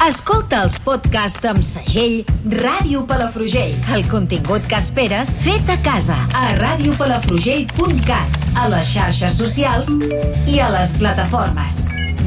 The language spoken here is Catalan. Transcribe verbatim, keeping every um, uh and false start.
Escolta els podcasts amb segell Ràdio Palafrugell. El contingut que esperes fet a casa a ràdio palafrugell punt cat, a les xarxes socials i a les plataformes.